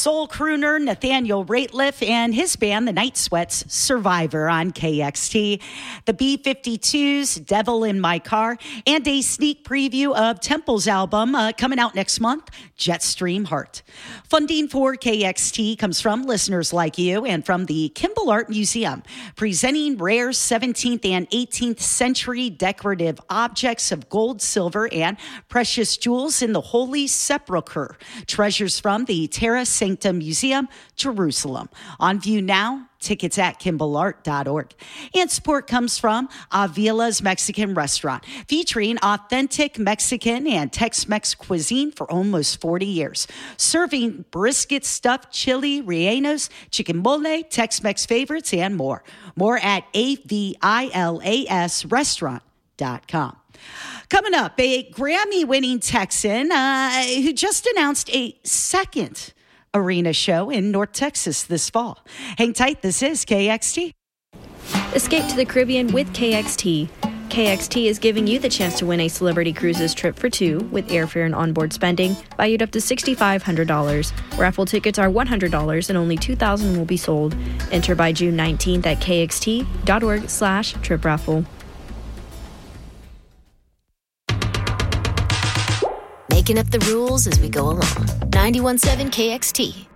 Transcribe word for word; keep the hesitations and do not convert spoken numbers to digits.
soul crooner Nathaniel Rateliff and his band, the Night Sweats, Survivor on K X T. The B fifty-twos, Devil in My Car, and a sneak preview of Temple's album uh, coming out next month, Jetstream Heart. Funding for K X T comes from listeners like you and from the Kimball Art Museum, presenting rare seventeenth and eighteenth century decorative objects of gold, silver, and precious jewels in the Holy Sepulchre. Treasures from the Terra Sancta Museum, Jerusalem. On view now. Tickets at kimball art dot org. And support comes from Avila's Mexican Restaurant, featuring authentic Mexican and Tex-Mex cuisine for almost forty years. Serving brisket, stuffed chili, rellenos, chicken mole, Tex-Mex favorites, and more. More at A V I L A S restaurant dot com. Coming up, a Grammy-winning Texan uh, who just announced a second arena show in North Texas this fall. Hang tight, this is K X T. Escape to the Caribbean with K X T. K X T is giving you the chance to win a Celebrity Cruises trip for two with airfare and onboard spending valued up to six thousand five hundred dollars. Raffle tickets are one hundred dollars and only two thousand will be sold. Enter by June nineteenth at kxt.org slash trip raffle. Making up the rules as we go along. ninety-one point seven K X T.